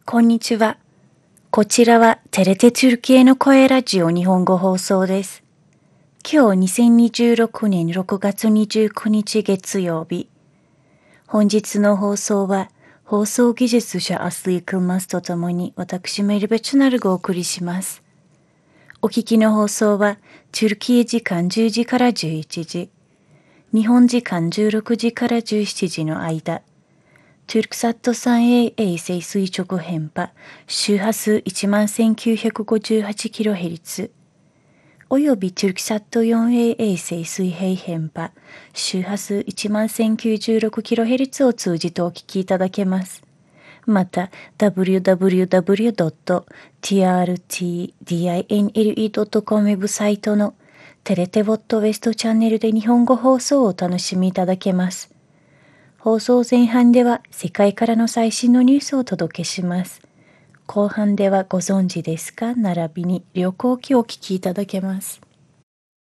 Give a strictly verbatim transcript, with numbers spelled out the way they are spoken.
こんにちは。こちらはテレテトゥルキエの声ラジオ日本語放送です。今日にせんにじゅうろくねんろくがつにじゅうくにち月曜日。本日の放送は放送技術者アスリー・クルマスとともに私メルベチュナルがお送りします。お聞きの放送はトゥルキエ時間じゅうじからじゅういちじ、日本時間じゅうろくじからじゅうしちじの間、トゥルクサット スリーエー 衛星垂直変波周波数 いちまんせんきゅうひゃくごじゅうはちキロヘルツ およびトゥルクサット フォーエー 衛星水平変波周波数 いちまんせんきゅうじゅうろくキロヘルツ を通じてお聞きいただけます。また ダブリューダブリューダブリュードットティーアールティーディーアイエヌエルイードットコム ウェブサイトのテレテボットウェストチャンネルで日本語放送をお楽しみいただけます。放送前半では世界からの最新のニュースをお届けします。後半ではご存知ですか並びに旅行記をお聞きいただけます。